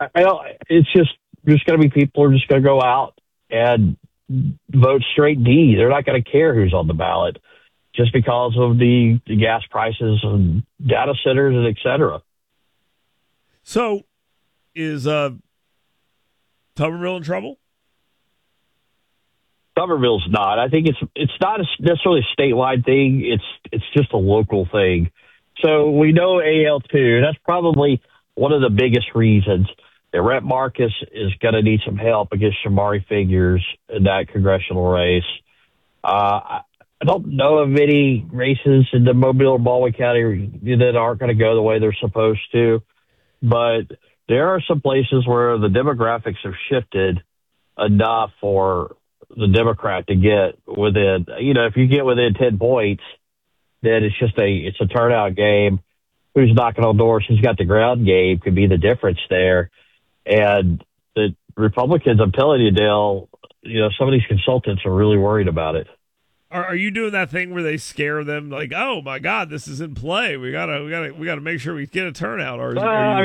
I don't, it's just going to be people are just going to go out and vote straight D. They're not going to care who's on the ballot just because of the gas prices and data centers and et cetera. So is Tuberville in trouble? Tuberville's not. I think it's not necessarily a statewide thing. It's just a local thing. So we know AL2. That's probably one of the biggest reasons that Rhett Marcus is going to need some help against Shamari Figures in that congressional race. I don't know of any races in the Mobile or Baldwin County that aren't going to go the way they're supposed to. But there are some places where the demographics have shifted enough for the Democrat to get within, if you get within 10 points, then it's a turnout game. Who's knocking on doors, who's got the ground game could be the difference there. And the Republicans, I'm telling you, Dale, some of these consultants are really worried about it. Are you doing that thing where they scare them like, oh my God, this is in play. We gotta make sure we get a turnout. Or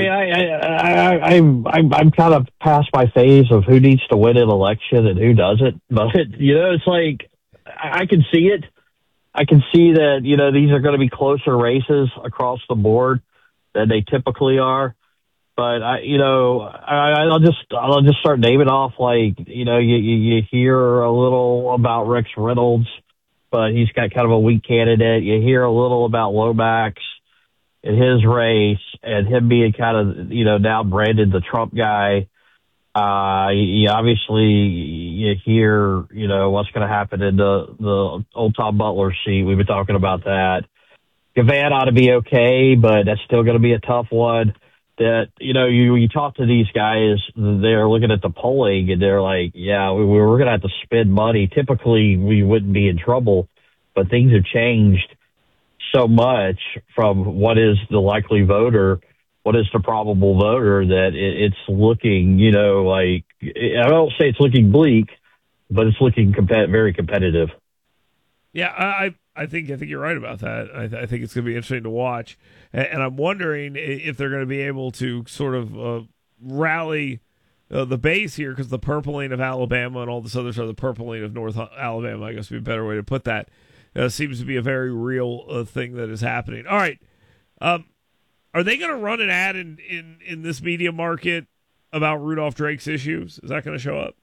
I'm kind of past my phase of who needs to win an election and who doesn't. But it's like I can see it. I can see that these are going to be closer races across the board than they typically are. But I'll just start naming off you hear a little about Rex Reynolds, but he's got kind of a weak candidate. You hear a little about Lomax in his race and him being kind of, now branded the Trump guy. You hear, what's going to happen in the old Tom Butler seat. We've been talking about that. Gavan ought to be okay, but that's still going to be a tough one. That, you talk to these guys, they're looking at the polling and they're like, yeah, we're going to have to spend money. Typically, we wouldn't be in trouble, but things have changed so much from what is the likely voter, what is the probable voter, that it's looking, I don't say it's looking bleak, but it's looking very competitive. Yeah, I think you're right about that. I think it's going to be interesting to watch, and I'm wondering if they're going to be able to sort of rally the base here, because the purpling of Alabama and all this other stuff, the purpling of North Alabama, I guess would be a better way to put that, seems to be a very real thing that is happening. All right, are they going to run an ad in this media market about Rudolph Drake's issues? Is that going to show up?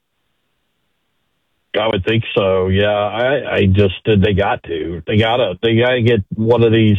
I would think so. Yeah, they got to get one of these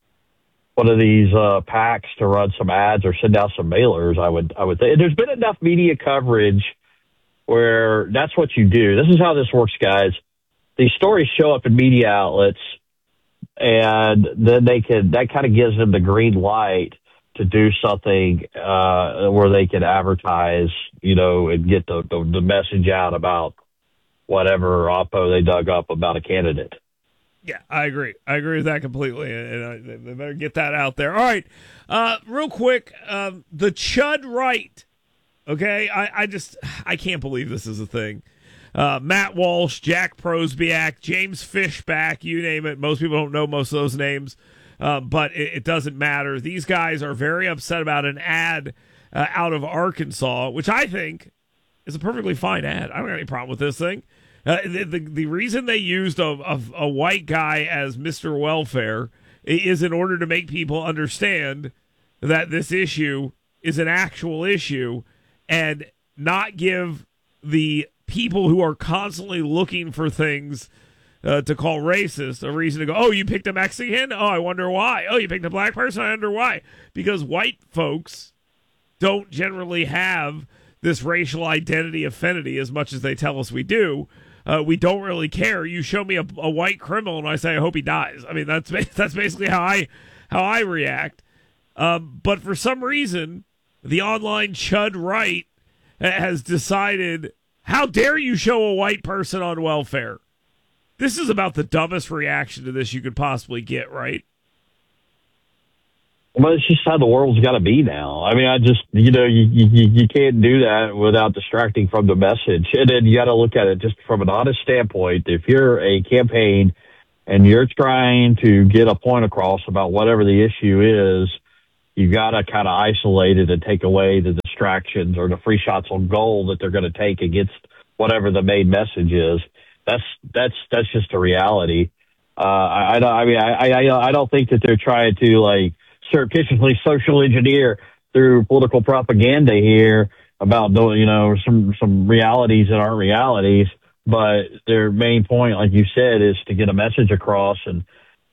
PACs to run some ads or send out some mailers. I would think there's been enough media coverage where that's what you do. This is how this works, guys. These stories show up in media outlets, and then that kind of gives them the green light to do something where they can advertise, and get the message out about whatever oppo they dug up about a candidate. Yeah, I agree. I agree with that completely, and they better get that out there. All right, real quick, the Chud Right. Okay, I can't believe this is a thing. Matt Walsh, Jack Prosbiak, James Fishback, you name it. Most people don't know most of those names, but it doesn't matter. These guys are very upset about an ad out of Arkansas, which I think is a perfectly fine ad. I don't have any problem with this thing. The reason they used a white guy as Mr. Welfare is in order to make people understand that this issue is an actual issue and not give the people who are constantly looking for things to call racist a reason to go, oh, you picked a Mexican? Oh, I wonder why. Oh, you picked a black person? I wonder why. Because white folks don't generally have this racial identity affinity as much as they tell us we do. We don't really care. You show me a white criminal and I say, I hope he dies. I mean, that's basically how I react. But for some reason, the online Chud Right has decided, how dare you show a white person on welfare? This is about the dumbest reaction to this you could possibly get, right? Well, it's just how the world's got to be now. I mean, you can't do that without distracting from the message. And then you got to look at it just from an honest standpoint. If you're a campaign and you're trying to get a point across about whatever the issue is, you got to kind of isolate it and take away the distractions or the free shots on goal that they're going to take against whatever the main message is. That's just a reality. I don't think that they're trying to like surreptitiously social engineer through political propaganda here about some realities that aren't realities. But their main point, like you said, is to get a message across, and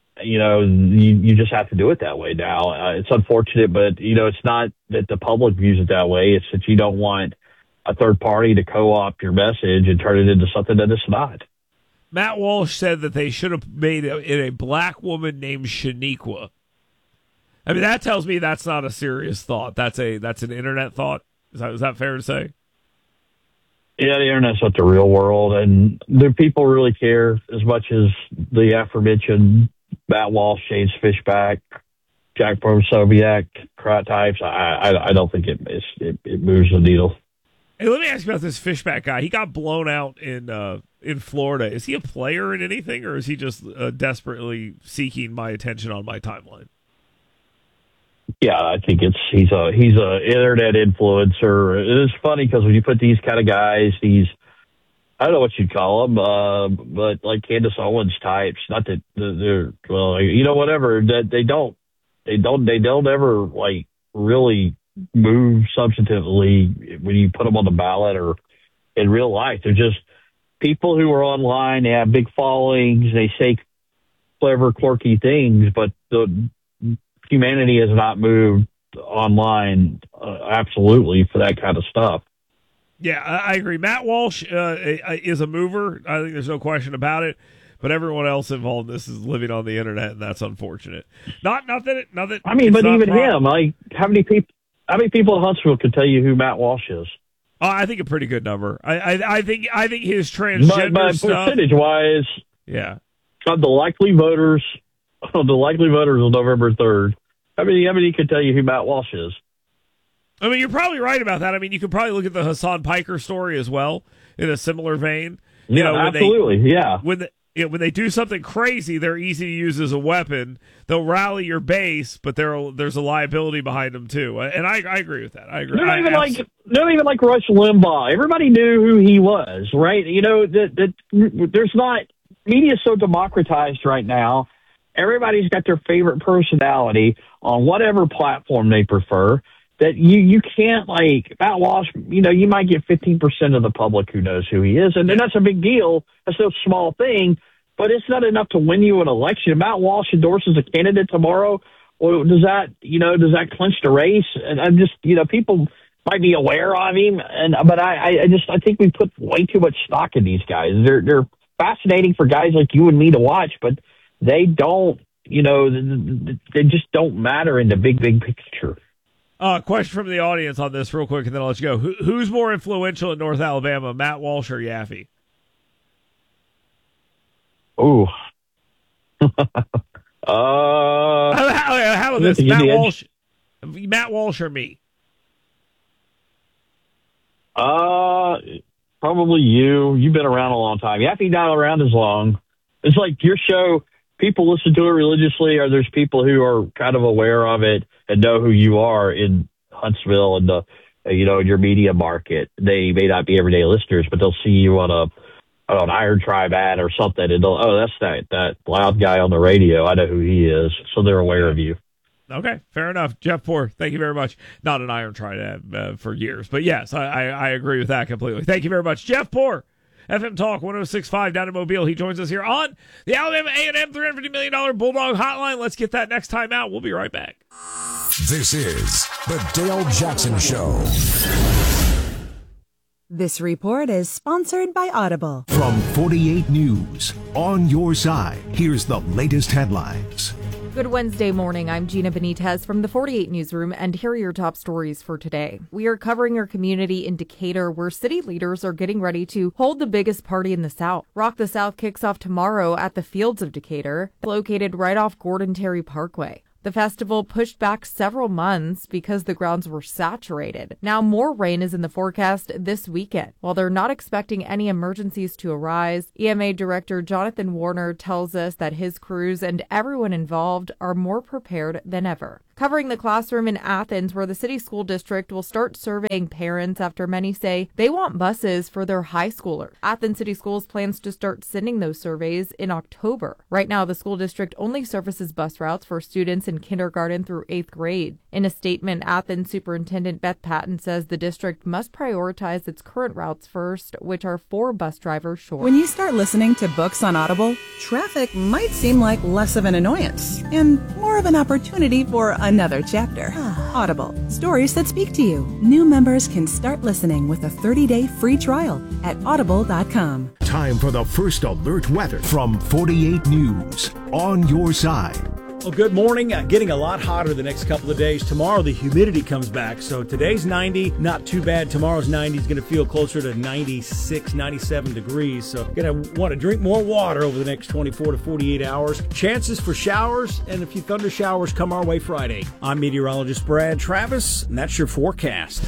you just have to do it that way now. It's unfortunate, but it's not that the public views it that way. It's that you don't want a third party to co-opt your message and turn it into something that it's not. Matt Walsh said that they should have made it a black woman named Shaniqua. I mean, that tells me that's not a serious thought. That's an internet thought. Is that fair to say? Yeah, the internet's not the real world, and do people really care as much as the aforementioned Matt Walsh, James Fishback, Jack Posobiec crowd types? I don't think it moves the needle. Hey, let me ask you about this Fishback guy. He got blown out in Florida. Is he a player in anything, or is he just desperately seeking my attention on my timeline? Yeah, I think he's a internet influencer. It is funny because when you put these kind of guys, I don't know what you'd call them, but like Candace Owens types. Not that they're whatever. That they don't ever like really move substantively when you put them on the ballot or in real life. They're just people who are online. They have big followings. They say clever, quirky things, but the humanity has not moved online absolutely for that kind of stuff. Yeah, I agree. Matt Walsh is a mover. I think there's no question about it. But everyone else involved in this is living on the internet, and that's unfortunate. Not that. I mean, but even him, like how many people in Huntsville could tell you who Matt Walsh is? I think a pretty good number. I think his transgender but stuff, percentage wise, yeah. Of the likely voters on November 3rd, how many could tell you who Matt Walsh is? I mean, you're probably right about that. I mean, you could probably look at the Hassan Piker story as well in a similar vein. Absolutely. When they do something crazy, they're easy to use as a weapon. They'll rally your base, but there's a liability behind them too. And I agree with that. I agree. Not even like Rush Limbaugh. Everybody knew who he was, right? That there's not media is so democratized right now. Everybody's got their favorite personality on whatever platform they prefer. That you can't, like, Matt Walsh, you might get 15% of the public who knows who he is, and that's a big deal. That's no small thing, but it's not enough to win you an election. If Matt Walsh endorses a candidate tomorrow, or does that clinch the race? And I'm just, people might be aware of him, but I think we put way too much stock in these guys. They're fascinating for guys like you and me to watch, but they don't, they just don't matter in the big picture. Question from the audience on this real quick, and then I'll let you go. Who's more influential in North Alabama, Matt Walsh or Yaffe? Ooh. How about this? Matt Walsh or me? Probably you. You've been around a long time. Yaffe's not around as long. It's like your show, people listen to it religiously, or there's people who are kind of aware of it and know who you are in Huntsville and in your media market. They may not be everyday listeners, but they'll see you on an Iron Tribe ad or something, and that's that loud guy on the radio. I know who he is, so they're aware of you. Okay, fair enough. Jeff Poor, thank you very much. Not an Iron Tribe ad for years, but yes, I agree with that completely. Thank you very much. Jeff Poor, FM Talk 106.5 down in Mobile. He joins us here on the Alabama A&M $350 million Bulldog Hotline. Let's get that next time out. We'll be right back. This is the Dale Jackson Show. This report is sponsored by Audible. From 48 News, on your side, here's the latest headlines. Good Wednesday morning. I'm Gina Benitez from the 48 Newsroom, and here are your top stories for today. We are covering our community in Decatur, where city leaders are getting ready to hold the biggest party in the South. Rock the South kicks off tomorrow at the Fields of Decatur, located right off Gordon Terry Parkway. The festival pushed back several months because the grounds were saturated. Now more rain is in the forecast this weekend. While they're not expecting any emergencies to arise, EMA Director Jonathan Warner tells us that his crews and everyone involved are more prepared than ever. covering the classroom in Athens, where the city school district will start surveying parents after many say they want buses for their high schoolers. Athens City Schools plans to start sending those surveys in October. Right now, the school district only services bus routes for students in kindergarten through 8th grade. In a statement, Athens Superintendent Beth Patton says the district must prioritize its current routes first, which are 4 bus drivers short. When you start listening to books on Audible, traffic might seem like less of an annoyance and more of an opportunity for another chapter. Audible, stories that speak to you. New members can start listening with a 30-day free trial at audible.com. Time for the first alert weather from 48 News. On your side. Well, good morning. Getting a lot hotter the next couple of days. Tomorrow, the humidity comes back. So today's 90, not too bad. Tomorrow's 90 is going to feel closer to 96, 97 degrees. So going to want to drink more water over the next 24 to 48 hours. Chances for showers and a few thunder showers come our way Friday. I'm meteorologist Brad Travis, and that's your forecast.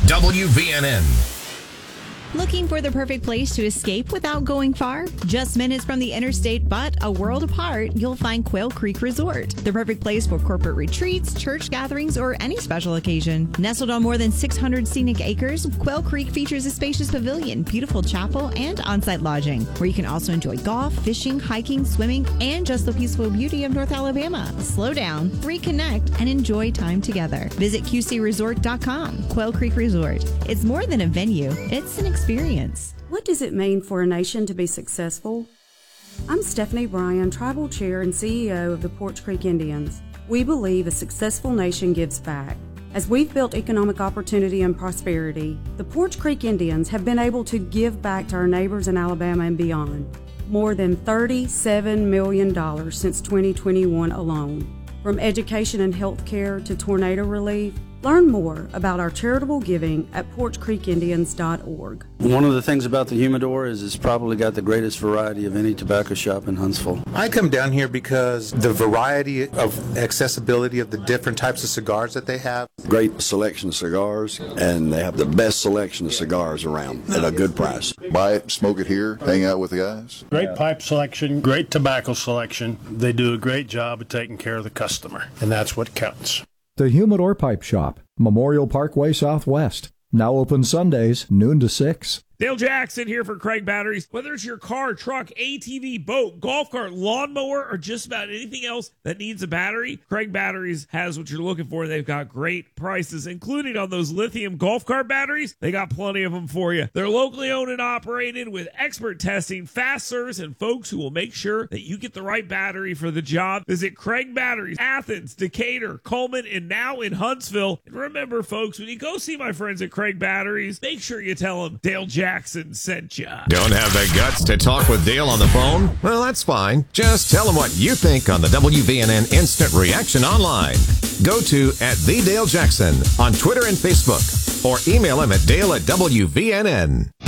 WVNN. Looking for the perfect place to escape without going far? Just minutes from the interstate, but a world apart, you'll find Quail Creek Resort. The perfect place for corporate retreats, church gatherings, or any special occasion. Nestled on more than 600 scenic acres, Quail Creek features a spacious pavilion, beautiful chapel, and on-site lodging, where you can also enjoy golf, fishing, hiking, swimming, and just the peaceful beauty of North Alabama. Slow down, reconnect, and enjoy time together. Visit QCResort.com. Quail Creek Resort. It's more than a venue, it's an experience. What does it mean for a nation to be successful? I'm Stephanie Bryan, Tribal Chair and CEO of the Poarch Creek Indians. We believe a successful nation gives back. As we've built economic opportunity and prosperity, the Poarch Creek Indians have been able to give back to our neighbors in Alabama and beyond. More than $37 million since 2021 alone. From education and health care to tornado relief, learn more about our charitable giving at PoarchCreekIndians.org. One of the things about the humidor is it's probably got the greatest variety of any tobacco shop in Huntsville. I come down here because the variety of accessibility of the different types of cigars that they have. Great selection of cigars, and they have the best selection of cigars around at a good price. Buy it, smoke it here, hang out with the guys. Great pipe selection, great tobacco selection. They do a great job of taking care of the customer, and that's what counts. The Humidor Pipe Shop, Memorial Parkway Southwest. Now open Sundays, noon to 6. Dale Jackson here for Craig Batteries. Whether it's your car, truck, ATV, boat, golf cart, lawnmower, or just about anything else that needs a battery, Craig Batteries has what you're looking for. They've got great prices, including on those lithium golf cart batteries. They got plenty of them for you. They're locally owned and operated with expert testing, fast service, and folks who will make sure that you get the right battery for the job. Visit Craig Batteries, Athens, Decatur, Coleman, and now in Huntsville. And remember, folks, when you go see my friends at Craig Batteries, make sure you tell them Dale Jackson sent ya. Don't have the guts to talk with Dale on the phone? Well, that's fine. Just tell him what you think on the WVNN Instant Reaction Online. Go to @TheDaleJackson on Twitter and Facebook, or email him at Dale@WVNN.